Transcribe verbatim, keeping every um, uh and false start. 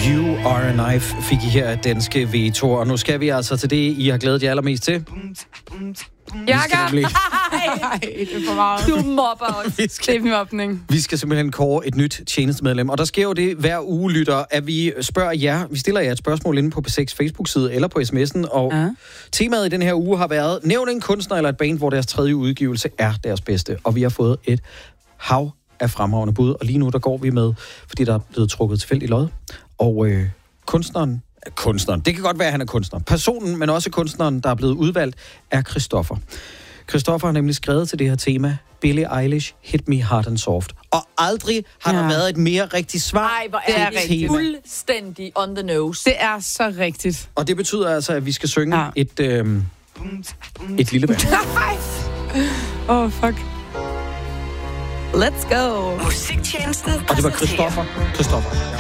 You Are a Knife fik I her af danske Veto, og nu skal vi altså til det, I har glædet jer allermest til. Jakker! Nej, det er for meget. Du mobber os. Vi skal, Det er min opning. vi skal simpelthen kåre et nyt tjenestemedlem, og der sker jo det hver uge, lytter, at vi spørger jer, vi stiller jer et spørgsmål inde på P seks Facebook-side eller på sms'en, og Ja. temaet i den her uge har været, nævn en kunstner eller et band, hvor deres tredje udgivelse er deres bedste, og vi har fået et hav af fremragende bud, og lige nu der går vi med, fordi der er blevet trukket tilfældigt lod, og øh, kunstneren, kunstneren, det kan godt være, at han er kunstner, personen, men også kunstneren, der er blevet udvalgt, er Christoffer. Christoffer har nemlig skrevet til det her tema, Billie Eilish, Hit Me Hard and Soft. Og aldrig har ja. der været et mere rigtigt svar. Nej, hvor Det er er det rigtigt. fuldstændig on the nose. Det er så rigtigt. Og det betyder altså, at vi skal synge Ja. et, øh, et lille band. Åh, oh, fuck. Let's go. Musiktjenesten Og det var præsenterer Christoffer. Christoffer.